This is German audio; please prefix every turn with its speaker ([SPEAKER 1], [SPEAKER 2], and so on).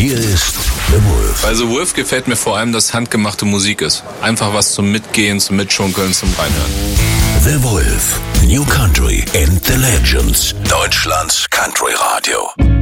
[SPEAKER 1] Hier ist The Wolf.
[SPEAKER 2] Bei The Wolf gefällt mir vor allem, dass handgemachte Musik ist. Einfach was zum Mitgehen, zum Mitschunkeln, zum Reinhören.
[SPEAKER 1] The Wolf. New Country and the Legends. Deutschlands Country Radio.